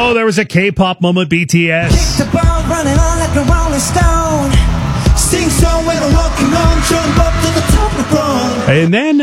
Oh, there was a K-pop moment, BTS. Kick the ball, running on like a rolling stone. Sing song when I'm walking on, jump up to the top of the ground. And then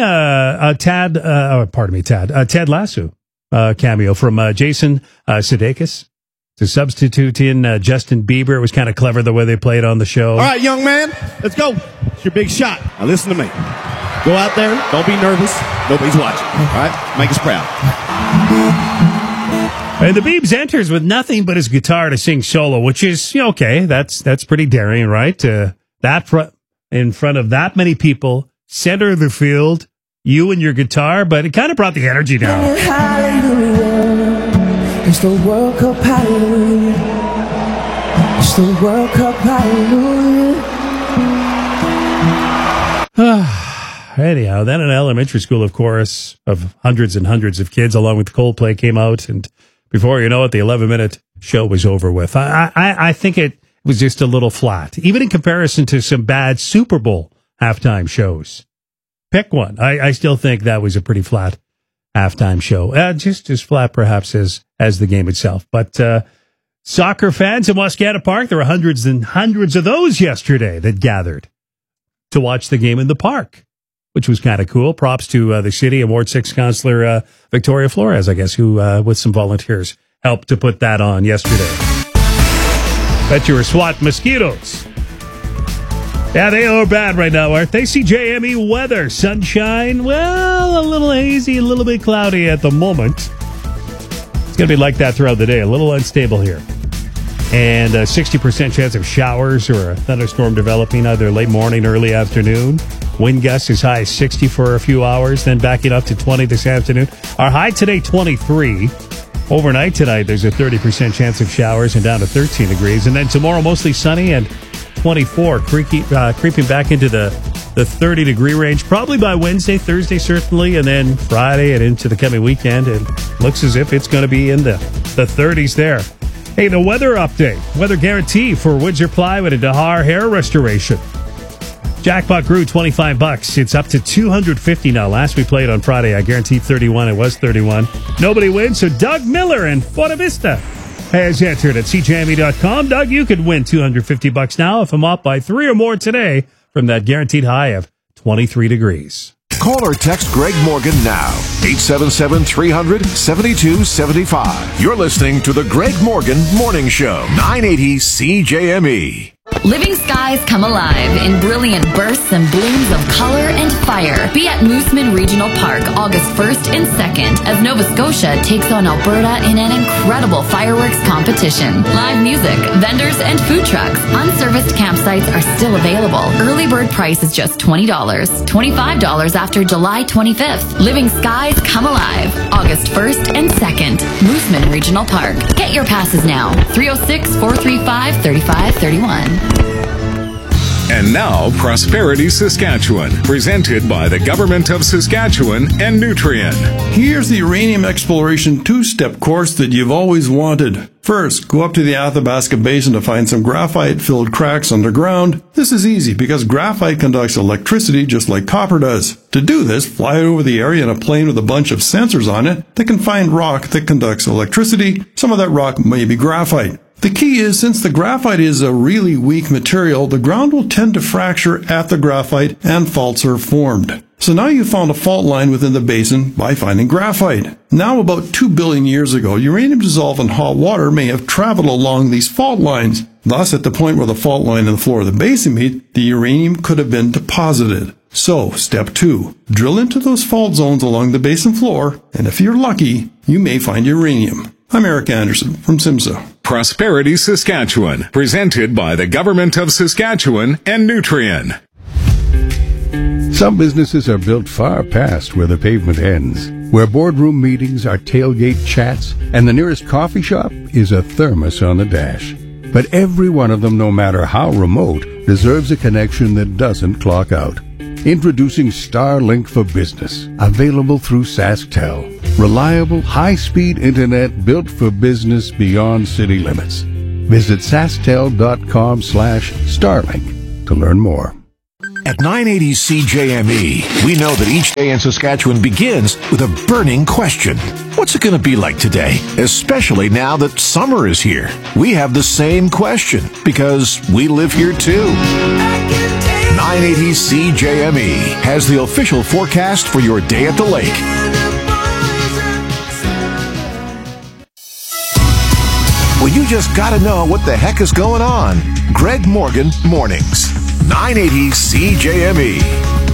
Ted Lasso cameo from Jason Sudeikis to substitute in Justin Bieber. It was kind of clever the way they played on the show. All right, young man, let's go. It's your big shot. Now listen to me. Go out there. Don't be nervous. Nobody's watching. All right? Make us proud. And the Biebs enters with nothing but his guitar to sing solo, which is, okay, that's pretty daring, right? In front of that many people, center of the field, you and your guitar, but it kind of brought the energy down. Hallelujah. It's the World Cup, hallelujah. It's the World Cup, hallelujah. Anyhow, then an elementary school, of course, of hundreds and hundreds of kids, along with Coldplay, came out, and before you know it, the 11-minute show was over with. I think it was just a little flat, even in comparison to some bad Super Bowl halftime shows. Pick one. I still think that was a pretty flat halftime show. Just as flat, perhaps, as the game itself. But soccer fans in Wascana Park, there were hundreds and hundreds of those yesterday that gathered to watch the game in the park, which was kind of cool. Props to the city and Ward 6 Councillor Victoria Flores, I guess, who, with some volunteers, helped to put that on yesterday. Bet you were swatting mosquitoes. Yeah, they are bad right now, aren't they? CJME weather. Sunshine, well, a little hazy, a little bit cloudy at the moment. It's going to be like that throughout the day. A little unstable here. And a 60% chance of showers or a thunderstorm developing either late morning, early afternoon. Wind gusts as high as 60 for a few hours, then backing up to 20 this afternoon. Our high today, 23. Overnight tonight, there's a 30% chance of showers and down to 13 degrees. And then tomorrow, mostly sunny and 24, creeping back into the 30-degree range, probably by Wednesday, Thursday, certainly, and then Friday and into the coming weekend. It looks as if it's going to be in the 30s there. Hey, the weather update. Weather guarantee for Windsor Plywood and Dahar Hair Restoration. Jackpot grew $25. It's up to $250 now. Last we played on Friday, I guaranteed 31. It was 31. Nobody wins, so Doug Miller in Buena Vista has entered at CJME.com. Doug, you could win $250 now if I'm up by 3 or more today from that guaranteed high of 23 degrees. Call or text Greg Morgan now. 877-300-7275. You're listening to the Greg Morgan Morning Show. 980 CJME. Living skies come alive in brilliant bursts and blooms of color and fire. Be at Mooseman Regional Park August 1st and 2nd as Nova Scotia takes on Alberta in an incredible fireworks competition. Live music, vendors, and food trucks. Unserviced campsites are still available. Early bird price is just $20. $25 after July 25th. Living skies come alive August 1st and 2nd. Mooseman Regional Park. Get your passes now. 306-435-3531. And now, Prosperity Saskatchewan, presented by the Government of Saskatchewan and Nutrien. Here's the uranium exploration two-step course that you've always wanted. First, go up to the Athabasca Basin to find some graphite-filled cracks underground. This is easy because graphite conducts electricity just like copper does. To do this, fly over the area in a plane with a bunch of sensors on it that can find rock that conducts electricity. Some of that rock may be graphite. The key is, since the graphite is a really weak material, the ground will tend to fracture at the graphite and faults are formed. So now you've found a fault line within the basin by finding graphite. Now, about 2 billion years ago, uranium dissolved in hot water may have traveled along these fault lines. Thus, at the point where the fault line and the floor of the basin meet, the uranium could have been deposited. So, step 2. Drill into those fault zones along the basin floor, and if you're lucky, you may find uranium. I'm Eric Anderson from SIMSA. Prosperity Saskatchewan, presented by the Government of Saskatchewan and Nutrien. Some businesses are built far past where the pavement ends, where boardroom meetings are tailgate chats, and the nearest coffee shop is a thermos on the dash. But every one of them, no matter how remote, deserves a connection that doesn't clock out. Introducing Starlink for Business, available through SaskTel. Reliable, high-speed internet built for business beyond city limits. Visit sasktel.com/Starlink to learn more. At 980 CJME, we know that each day in Saskatchewan begins with a burning question. What's it going to be like today? Especially now that summer is here. We have the same question because we live here too. 980 CJME has the official forecast for your day at the lake. Well, you just got to know what the heck is going on. Greg Morgan Mornings. 980 CJME.